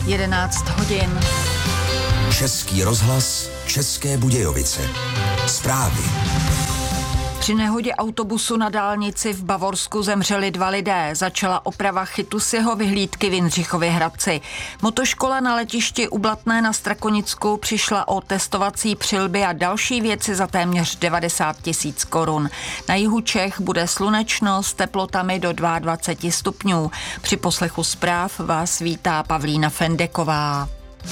11 hodin. Český rozhlas, České Budějovice. Zprávy. Při nehodě autobusu na dálnici v Bavorsku zemřeli 2 lidé. Začala oprava Chytusiho vyhlídky v Jindřichově Hradci. Motoškola na letišti u Blatné na Strakonicku přišla o testovací přilby a další věci za téměř 90 000 korun. Na jihu Čech bude slunečno s teplotami do 22 stupňů. Při poslechu zpráv vás vítá Pavlína Fendeková.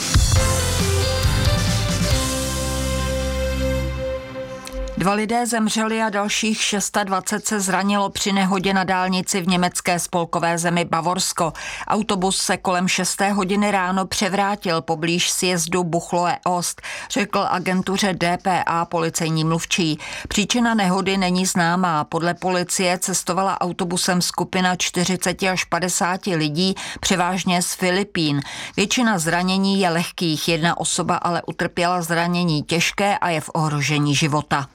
Dva lidé zemřeli a dalších 26 se zranilo při nehodě na dálnici v německé spolkové zemi Bavorsko. Autobus se kolem 6. hodiny ráno převrátil poblíž sjezdu Buchloe Ost, řekl agentuře DPA policejní mluvčí. Příčina nehody není známá. Podle policie cestovala autobusem skupina 40 až 50 lidí, převážně z Filipín. Většina zranění je lehkých, jedna osoba ale utrpěla zranění těžké a je v ohrožení života.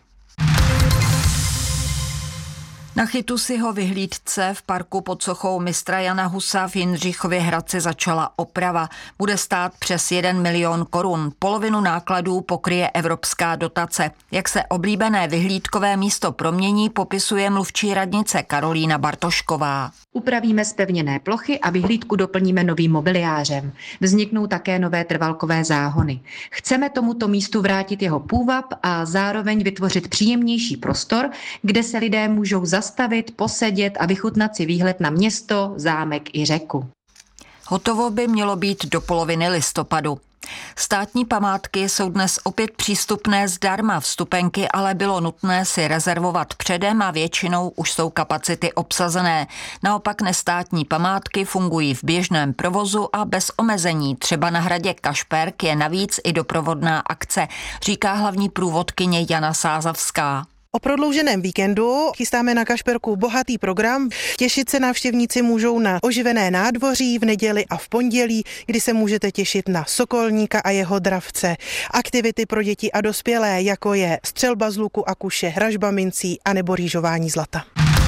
Na Chytusiho vyhlídce v parku pod sochou mistra Jana Husa v Jindřichově Hradci začala oprava. Bude stát přes 1 milion korun. Polovinu nákladů pokryje evropská dotace. Jak se oblíbené vyhlídkové místo promění, popisuje mluvčí radnice Karolína Bartošková. Upravíme zpevněné plochy a vyhlídku doplníme novým mobiliářem. Vzniknou také nové trvalkové záhony. Chceme tomuto místu vrátit jeho půvab a zároveň vytvořit příjemnější prostor, kde se lidé můžou zastavit, posedět a vychutnat si výhled na město, zámek i řeku. Hotovo by mělo být do poloviny listopadu. Státní památky jsou dnes opět přístupné zdarma, vstupenky ale bylo nutné si rezervovat předem a většinou už jsou kapacity obsazené. Naopak nestátní památky fungují v běžném provozu a bez omezení. Třeba na hradě Kašperk je navíc i doprovodná akce, říká hlavní průvodkyně Jana Sázavská. O prodlouženém víkendu chystáme na Kašperku bohatý program. Těšit se návštěvníci můžou na oživené nádvoří v neděli a v pondělí, kdy se můžete těšit na sokolníka a jeho dravce. Aktivity pro děti a dospělé, jako je střelba z luku a kuše, hražba mincí a nebo rýžování zlata.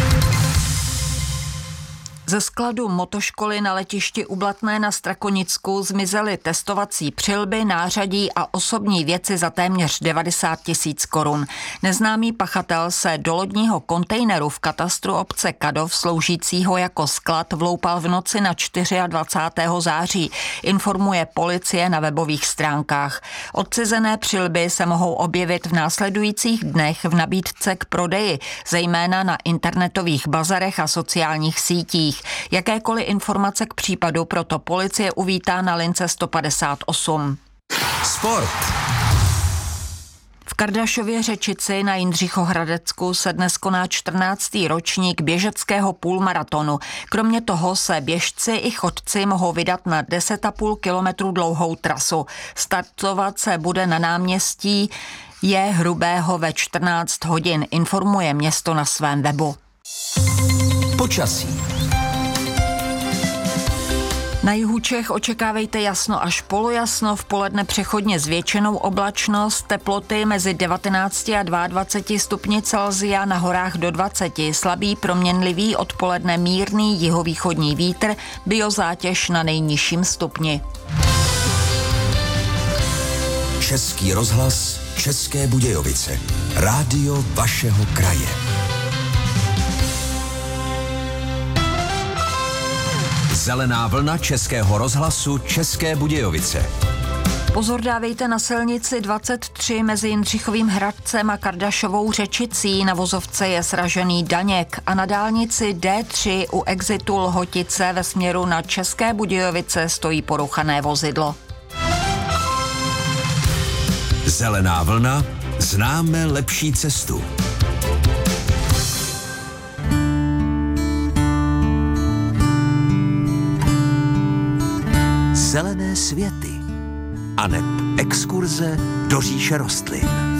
Ze skladu motoškoly na letišti u Blatné na Strakonicku zmizely testovací přilby, nářadí a osobní věci za téměř 90 000 korun. Neznámý pachatel se do lodního kontejneru v katastru obce Kadov, sloužícího jako sklad, vloupal v noci na 24. září, informuje policie na webových stránkách. Odcizené přilby se mohou objevit v následujících dnech v nabídce k prodeji, zejména na internetových bazarech a sociálních sítích. Jakékoliv informace k případu proto policie uvítá na lince 158. Sport. V Kardašově Řečici na Jindřichohradecku se dnes koná 14. ročník běžeckého půlmaratonu. Kromě toho se běžci i chodci mohou vydat na 10,5 kilometru dlouhou trasu. Startovat se bude na náměstí J. Hrubého ve 14 hodin, informuje město na svém webu. Počasí. Na jihu Čech očekávejte jasno až polojasno, v poledne přechodně zvětšenou oblačnost, teploty mezi 19 a 22 stupni Celsia, na horách do 20, slabý proměnlivý odpoledne mírný jihovýchodní vítr, biozátěž na nejnižším stupni. Český rozhlas, České Budějovice. Rádio vašeho kraje. Zelená vlna Českého rozhlasu České Budějovice. Pozor dávejte na silnici 23 mezi Jindřichovým Hradcem a Kardašovou Řečicí. Na vozovce je sražený Daněk a na dálnici D3 u exitu Lhotice ve směru na České Budějovice stojí porouchané vozidlo. Zelená vlna, známe lepší cestu. Zelené světy aneb exkurze do říše rostlin.